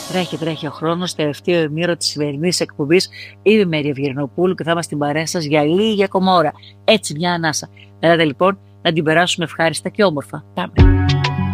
Τρέχει ο χρόνος, τελευταίο ημίωρο της σημερινής εκπομπής. Είμαι η Μέρια Ευγενοπούλου και θα είμαστε στην παρέα σας για λίγη ακόμα ώρα. Έτσι, μια ανάσα. Ελάτε λοιπόν να την περάσουμε ευχάριστα και όμορφα. Πάμε.